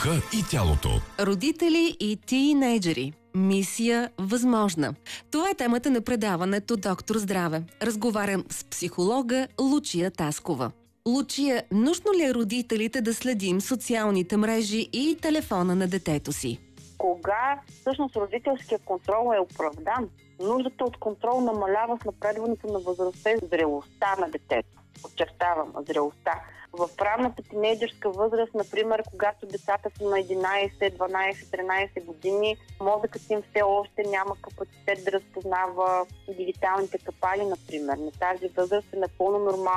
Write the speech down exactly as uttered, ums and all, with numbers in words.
и тялото. Родители и тийнейджери. Мисия възможна. Това е темата на предаването Доктор Здраве. Разговарям с психолога Лучия Таскова. Лучия, нужно ли е родителите да следим социалните мрежи и телефона на детето си? Кога всъщност родителският контрол е оправдан? Нуждата от контрол намалява с напредването на възрастта и зрелостта на детето. Подчертавам, зрелостта. В ранната тинейджърска възраст, например, когато децата са на единайсет, дванайсет, тринайсет години, мозъкът им все още няма капацитет да разпознава дигиталните капали, например. На тази възраст е напълно нормално